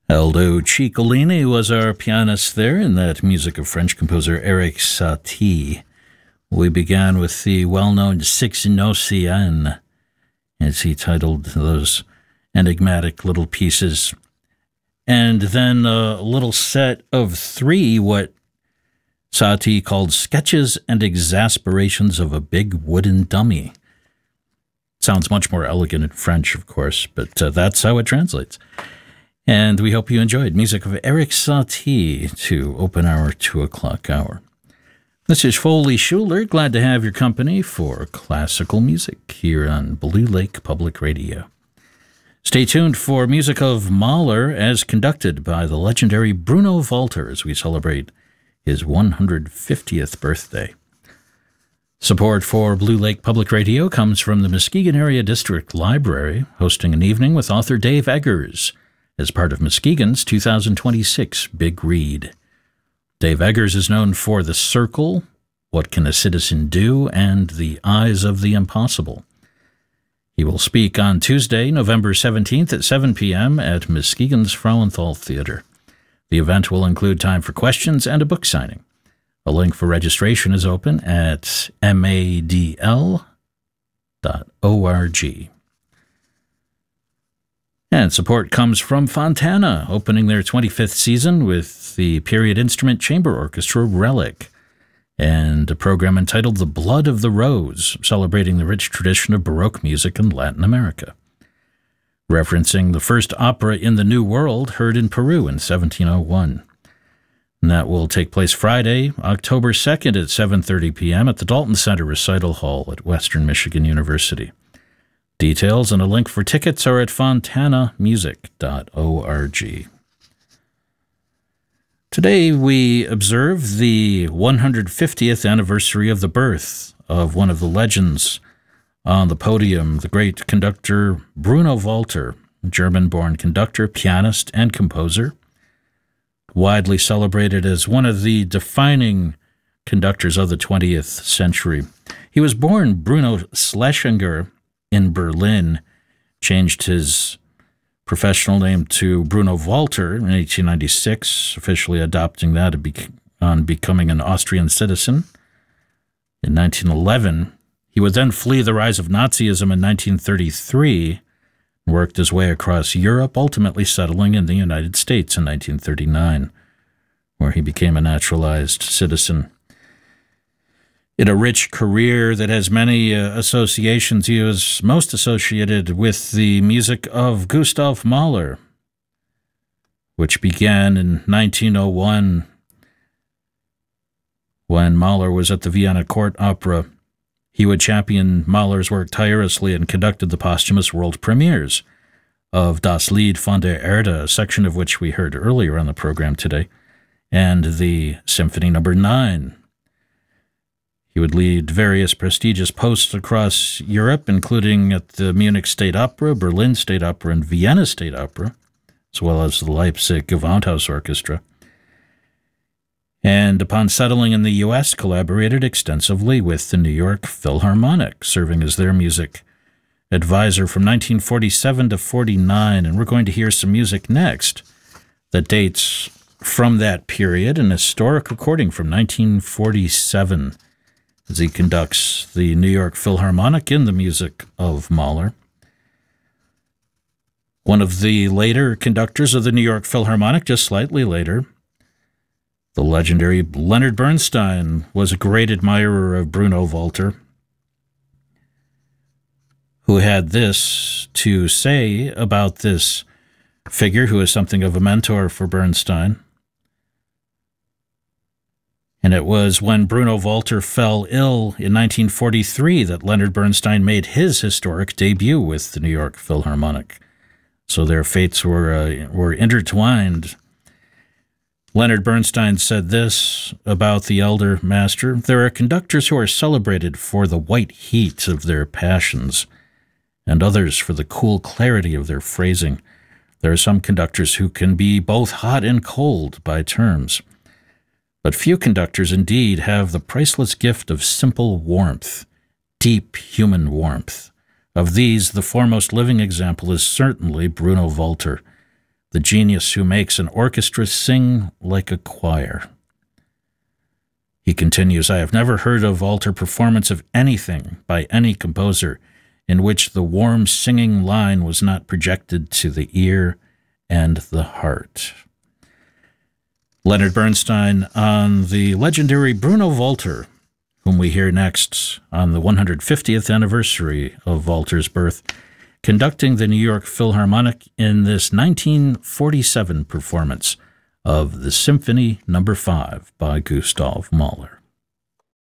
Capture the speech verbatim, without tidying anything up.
Aldo Ciccolini was our pianist there in that music of French composer Erik Satie. We began with the well-known Six Nocturnes, as he titled those enigmatic little pieces. And then a little set of three, what Satie called Sketches and Exasperations of a Big Wooden Dummy. Sounds much more elegant in French, of course, but uh, that's how it translates. And we hope you enjoyed music of Erik Satie to open our two o'clock hour. This is Foley Schuler, glad to have your company for classical music here on Blue Lake Public Radio. Stay tuned for music of Mahler as conducted by the legendary Bruno Walter as we celebrate his one hundred fiftieth birthday. Support for Blue Lake Public Radio comes from the Muskegon Area District Library, hosting an evening with author Dave Eggers as part of Muskegon's two thousand twenty-six Big Read. Dave Eggers is known for The Circle, What Can a Citizen Do, and The Eyes of the Impossible. He will speak on Tuesday, November seventeenth at seven p.m. at Muskegon's Frauenthal Theater. The event will include time for questions and a book signing. A link for registration is open at m a d l dot org. And support comes from Fontana, opening their twenty-fifth season with the period instrument chamber orchestra Relic, and a program entitled The Blood of the Rose, celebrating the rich tradition of Baroque music in Latin America, referencing the first opera in the New World heard in Peru in seventeen oh one. And that will take place Friday, October second at seven thirty p.m. at the Dalton Center Recital Hall at Western Michigan University. Details and a link for tickets are at fontana music dot org. Today we observe the one hundred fiftieth anniversary of the birth of one of the legends on the podium, the great conductor Bruno Walter, a German-born conductor, pianist, and composer, widely celebrated as one of the defining conductors of the twentieth century. He was born Bruno Schlesinger in Berlin, changed his professional name to Bruno Walter in eighteen ninety-six, officially adopting that on becoming an Austrian citizen. In nineteen eleven, he would then flee the rise of Nazism in nineteen thirty-three, and worked his way across Europe, ultimately settling in the United States in nineteen thirty-nine, where he became a naturalized citizen. In a rich career that has many uh, associations, he was most associated with the music of Gustav Mahler, which began in nineteen oh one when Mahler was at the Vienna Court Opera. He would champion Mahler's work tirelessly and conducted the posthumous world premieres of Das Lied von der Erde, a section of which we heard earlier on the program today, and the Symphony Number nine. He would lead various prestigious posts across Europe, including at the Munich State Opera, Berlin State Opera, and Vienna State Opera, as well as the Leipzig Gewandhaus Orchestra. And upon settling in the U S, collaborated extensively with the New York Philharmonic, serving as their music advisor from nineteen forty-seven to forty-nine. And we're going to hear some music next that dates from that period, an historic recording from nineteen forty-seven, as he conducts the New York Philharmonic in the music of Mahler. One of the later conductors of the New York Philharmonic, just slightly later, the legendary Leonard Bernstein, was a great admirer of Bruno Walter, who had this to say about this figure who is something of a mentor for Bernstein. And it was when Bruno Walter fell ill in nineteen forty-three that Leonard Bernstein made his historic debut with the New York Philharmonic. So their fates were uh, were intertwined. Leonard Bernstein said this about the elder master: "There are conductors who are celebrated for the white heat of their passions, and others for the cool clarity of their phrasing. There are some conductors who can be both hot and cold by terms. But few conductors indeed have the priceless gift of simple warmth, deep human warmth. Of these, the foremost living example is certainly Bruno Walter, the genius who makes an orchestra sing like a choir. He continues, I have never heard of altar performance of anything by any composer in which the warm singing line was not projected to the ear and the heart. Leonard Bernstein on the legendary Bruno Walter, whom we hear next on the one hundred fiftieth anniversary of Walter's birth, conducting the New York Philharmonic in this nineteen forty-seven performance of the Symphony Number five by Gustav Mahler.